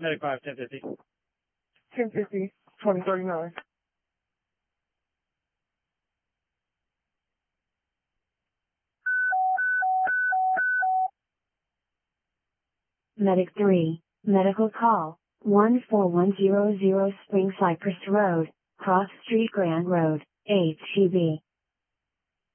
Medic 5, 1050. 1050, 2039. Medic 3, medical call, 14100 Spring Cypress Road, Cross Street Grand Road, HEB.